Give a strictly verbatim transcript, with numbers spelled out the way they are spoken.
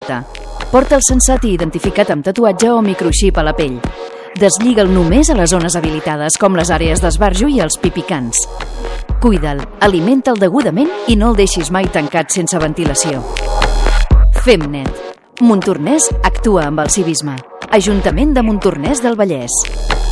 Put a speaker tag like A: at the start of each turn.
A: correcte. Porta'l sensat i identificat amb tatuatge o microxip a la pell. Deslliga'l només a les zones habilitades, com les àrees d'esbarjo i els pipicants. Cuida'l, alimenta'l degudament i no el deixis mai tancat sense ventilació. Femnet. Montornès actua amb el civisme. Ajuntament de Montornès del Vallès.